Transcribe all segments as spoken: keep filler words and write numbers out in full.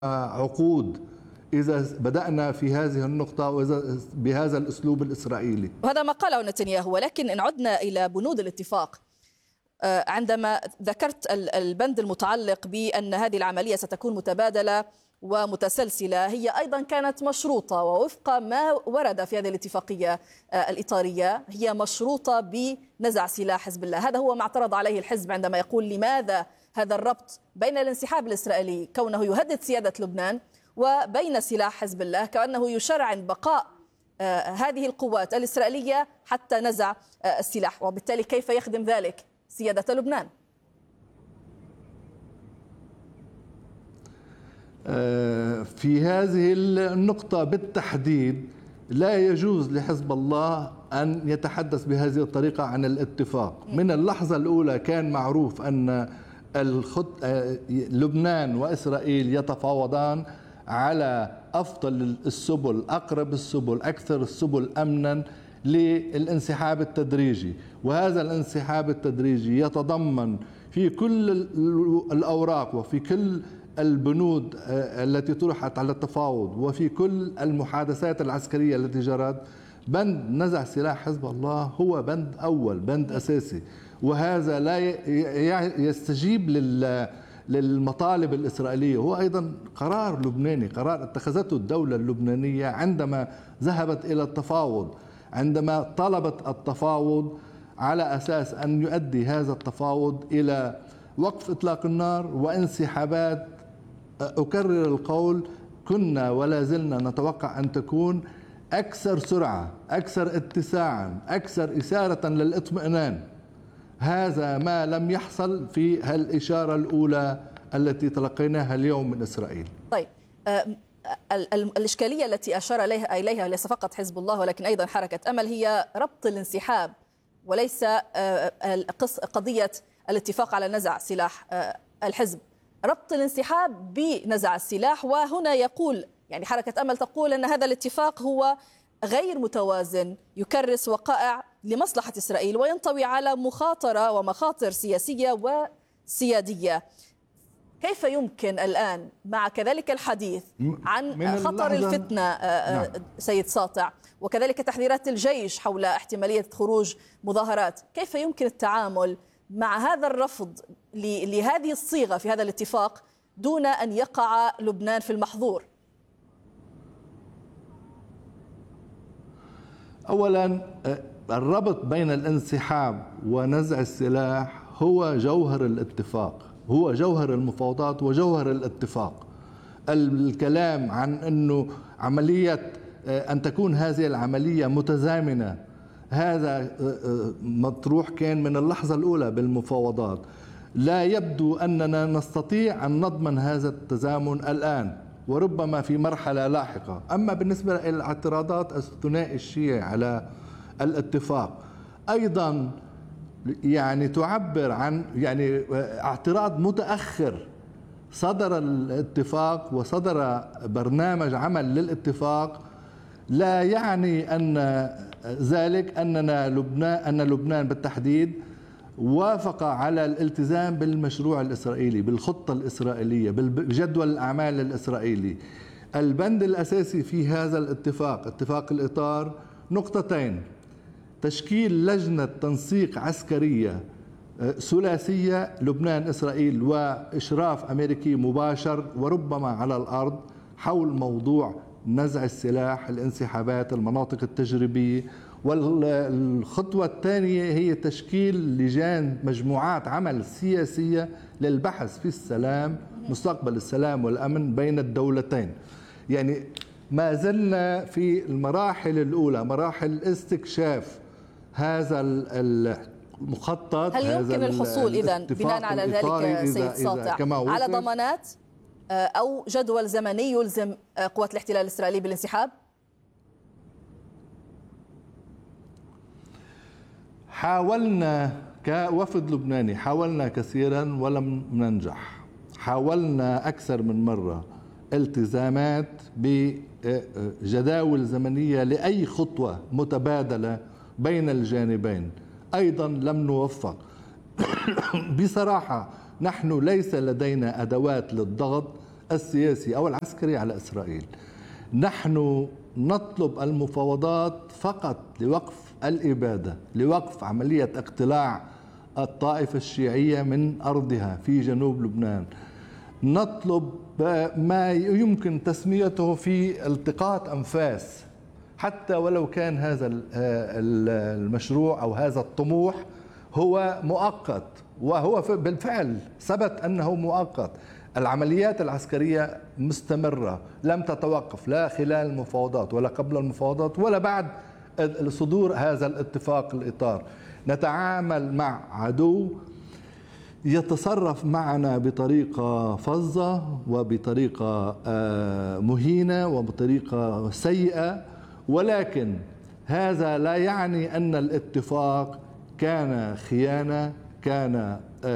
عقود إذا بدأنا في هذه النقطة وإذا بهذا الأسلوب الإسرائيلي. وهذا ما قاله نتنياهو. ولكن إن عدنا إلى بنود الاتفاق، عندما ذكرت البند المتعلق بأن هذه العملية ستكون متبادلة ومتسلسلة، هي أيضا كانت مشروطة، ووفق ما ورد في هذه الاتفاقية الإطارية هي مشروطة بنزع سلاح حزب الله. هذا هو ما اعترض عليه الحزب عندما يقول لماذا هذا الربط بين الانسحاب الإسرائيلي كونه يهدد سيادة لبنان وبين سلاح حزب الله كأنه يشرعن بقاء هذه القوات الإسرائيلية حتى نزع السلاح، وبالتالي كيف يخدم ذلك سيادة لبنان؟ في هذه النقطة بالتحديد لا يجوز لحزب الله أن يتحدث بهذه الطريقة عن الاتفاق. من اللحظة الأولى كان معروف أن الخط... لبنان وإسرائيل يتفاوضان على أفضل السبل، أقرب السبل، أكثر السبل أمنا للانسحاب التدريجي. وهذا الانسحاب التدريجي يتضمن في كل الأوراق وفي كل البنود التي طرحت على التفاوض وفي كل المحادثات العسكرية التي جرت بند نزع سلاح حزب الله هو بند أول، بند أساسي. وهذا لا يستجيب للمطالب الإسرائيلية، هو أيضا قرار لبناني، قرار اتخذته الدولة اللبنانية عندما ذهبت إلى التفاوض، عندما طلبت التفاوض على أساس أن يؤدي هذا التفاوض إلى وقف إطلاق النار وانسحابات. أكرر القول، كنا ولا زلنا نتوقع أن تكون أكثر سرعة، أكثر اتساعا، أكثر إثارة للإطمئنان. هذا ما لم يحصل في هالإشارة الأولى التي تلقيناها اليوم من إسرائيل. طيب، الإشكالية التي أشار إليها إليها ليس فقط حزب الله ولكن أيضا حركة أمل هي ربط الانسحاب وليس قضية الاتفاق على نزع سلاح الحزب، ربط الانسحاب بنزع السلاح. وهنا يقول يعني حركة أمل تقول أن هذا الاتفاق هو غير متوازن، يكرس وقائع لمصلحة إسرائيل وينطوي على مخاطرة ومخاطر سياسية وسيادية. كيف يمكن الآن مع كذلك الحديث عن خطر الفتنة سيد ساطع وكذلك تحذيرات الجيش حول احتمالية خروج مظاهرات، كيف يمكن التعامل مع هذا الرفض لهذه الصيغة في هذا الاتفاق دون أن يقع لبنان في المحظور؟ أولا، الربط بين الانسحاب ونزع السلاح هو جوهر الاتفاق، هو جوهر المفاوضات وجوهر الاتفاق. الكلام عن أنه عملية أن تكون هذه العملية متزامنة هذا مطروح كان من اللحظة الأولى بالمفاوضات. لا يبدو أننا نستطيع أن نضمن هذا التزامن الآن، وربما في مرحلة لاحقة. أما بالنسبة إلى الاعتراضات الثنائي الشيعي على الاتفاق أيضا يعني تعبر عن يعني اعتراض متأخر. صدر الاتفاق وصدر برنامج عمل للاتفاق، لا يعني أن ذلك أننا لبنان أن لبنان بالتحديد وافق على الالتزام بالمشروع الإسرائيلي، بالخطة الإسرائيلية، بجدول الأعمال الإسرائيلي. البند الأساسي في هذا الاتفاق، اتفاق الإطار، نقطتين: تشكيل لجنة تنسيق عسكرية ثلاثية لبنان إسرائيل وإشراف أمريكي مباشر وربما على الأرض حول موضوع نزع السلاح، الانسحابات، المناطق التجريبية. والخطوة الثانية هي تشكيل لجان، مجموعات عمل سياسية للبحث في السلام، مستقبل السلام والأمن بين الدولتين. يعني ما زلنا في المراحل الأولى، مراحل استكشاف هذا المخطط. هل يمكن الحصول إذن بناء على ذلك سيد ساطع على ضمانات أو جدول زمني يلزم قوات الاحتلال الإسرائيلي بالانسحاب؟ حاولنا كوفد لبناني، حاولنا كثيرا ولم ننجح. حاولنا أكثر من مرة التزامات بجداول زمنية لأي خطوة متبادلة بين الجانبين، أيضا لم نوفق. بصراحة نحن ليس لدينا أدوات للضغط السياسي أو العسكري على إسرائيل. نحن نطلب المفاوضات فقط لوقف الإبادة، لوقف عملية اقتلاع الطائفة الشيعية من أرضها في جنوب لبنان. نطلب ما يمكن تسميته في التقاط أنفاس، حتى ولو كان هذا المشروع أو هذا الطموح هو مؤقت، وهو بالفعل ثبت أنه مؤقت. العمليات العسكرية مستمرة لم تتوقف، لا خلال المفاوضات ولا قبل المفاوضات ولا بعد صدور هذا الاتفاق الإطار. نتعامل مع عدو يتصرف معنا بطريقة فظة وبطريقة مهينة وبطريقة سيئة، ولكن هذا لا يعني أن الاتفاق كان خيانة، كان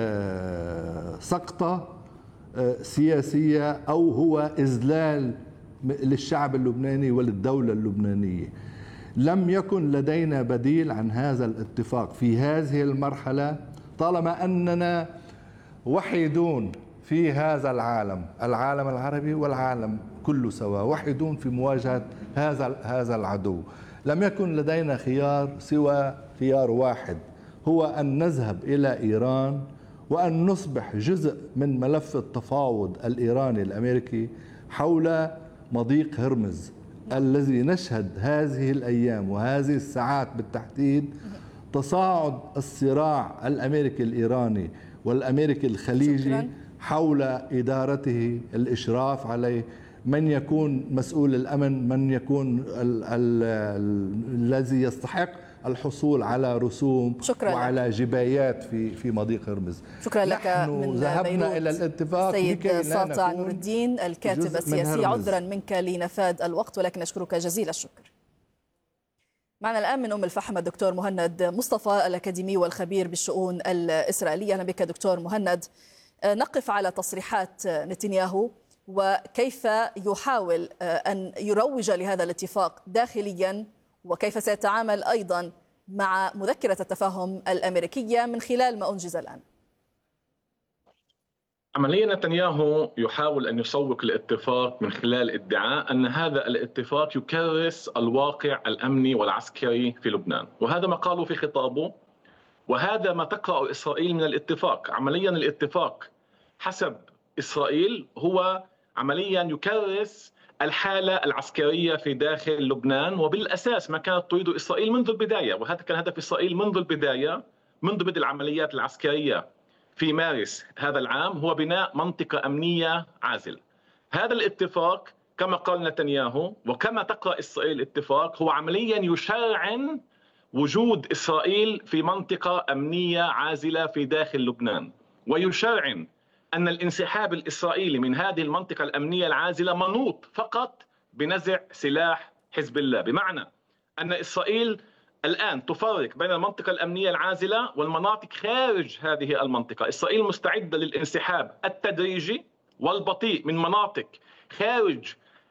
سقطة سياسية، أو هو إذلال للشعب اللبناني وللدولة اللبنانية. لم يكن لدينا بديل عن هذا الاتفاق في هذه المرحلة، طالما أننا وحيدون في هذا العالم، العالم العربي والعالم كله سوا، وحيدون في مواجهة هذا هذا العدو. لم يكن لدينا خيار سوى خيار واحد، هو أن نذهب إلى إيران وأن نصبح جزء من ملف التفاوض الإيراني الأمريكي حول مضيق هرمز الذي نشهد هذه الأيام وهذه الساعات بالتحديد تصاعد الصراع الأمريكي الإيراني والأمريكي الخليجي حول إدارته، الإشراف عليه، من يكون مسؤول الأمن، من يكون الذي يستحق الحصول على رسوم وعلى جبايات في في مضيق هرمز. شكرا لك. من ذهبنا إلى الاتفاق سيد ساطع نور الدين الكاتب السياسي، عذرا منك لنفاد الوقت، ولكن أشكرك جزيل الشكر. معنا الآن من أم الفحم الدكتور مهند مصطفى، الأكاديمي والخبير بالشؤون الإسرائيلية. أهلا بك دكتور مهند. نقف على تصريحات نتنياهو وكيف يحاول أن يروج لهذا الاتفاق داخليا، وكيف سيتعامل أيضا مع مذكرة التفاهم الأمريكية من خلال ما أنجز الآن. عمليا نتنياهو يحاول أن يسوق الاتفاق من خلال ادعاء أن هذا الاتفاق يكرس الواقع الأمني والعسكري في لبنان، وهذا ما قاله في خطابه، وهذا ما تقرأ إسرائيل من الاتفاق. عمليا الاتفاق حسب إسرائيل هو عمليا يكرس الحالة العسكرية في داخل لبنان، وبالأساس ما كانت تريده إسرائيل منذ البداية، وهذا كان هدف إسرائيل منذ البداية، منذ بدء العمليات العسكرية في مارس هذا العام، هو بناء منطقة أمنية عازلة. هذا الاتفاق كما قال نتنياهو وكما تقرأ إسرائيل الاتفاق هو عمليا يشرعن وجود إسرائيل في منطقة أمنية عازلة في داخل لبنان، ويشرعن أن الانسحاب الإسرائيلي من هذه المنطقة الأمنية العازلة منوط فقط بنزع سلاح حزب الله، بمعنى أن إسرائيل الآن تفرق بين المنطقة الأمنية العازلة والمناطق خارج هذه المنطقة. إسرائيل مستعدة للانسحاب التدريجي والبطيء من مناطق خارج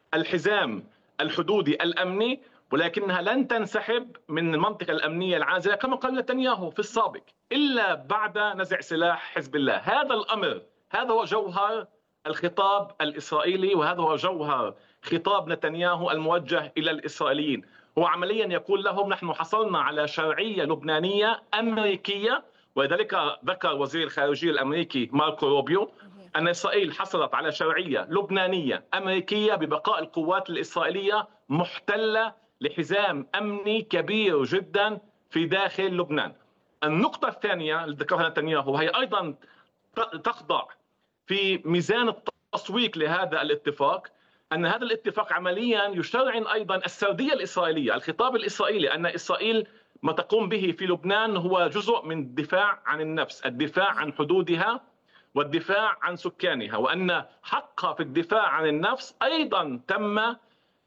الحزام الحدودي الأمني، ولكنها لن تنسحب من المنطقة الأمنية العازلة كما قال نتنياهو في السابق إلا بعد نزع سلاح حزب الله. هذا الأمر، هذا هو جوهر الخطاب الإسرائيلي، وهذا هو جوهر خطاب نتنياهو الموجه إلى الإسرائيليين. هو عمليا يقول لهم نحن حصلنا على شرعية لبنانية أمريكية، ولذلك ذكر وزير الخارجية الأمريكي ماركو روبيو أن إسرائيل حصلت على شرعية لبنانية أمريكية ببقاء القوات الإسرائيلية محتلة لحزام أمني كبير جدا في داخل لبنان. النقطة الثانية اللي ذكرها نتنياهو وهي أيضا تخضع في ميزان التسويق لهذا الاتفاق، أن هذا الاتفاق عمليا يشرعن أيضا السردية الإسرائيلية، الخطاب الإسرائيلي أن إسرائيل ما تقوم به في لبنان هو جزء من الدفاع عن النفس، الدفاع عن حدودها والدفاع عن سكانها، وأن حقها في الدفاع عن النفس أيضا تم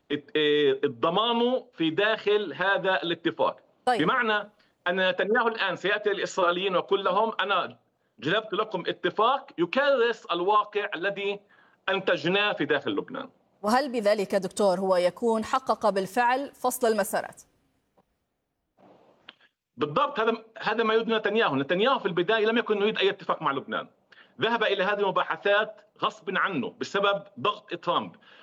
الضمان في داخل هذا الاتفاق. طيب. بمعنى أن نتنياهو الآن سيأتي للإسرائيليين ويقول لهم أنا جلبت لكم اتفاق يكرس الواقع الذي أنتجناه في داخل لبنان. وهل بذلك دكتور هو يكون حقق بالفعل فصل المسارات؟ بالضبط، هذا هذا ما يريد نتنياهو. نتنياهو في البداية لم يكن يريد أي اتفاق مع لبنان، ذهب إلى هذه المباحثات غصب عنه بسبب ضغط ترامب.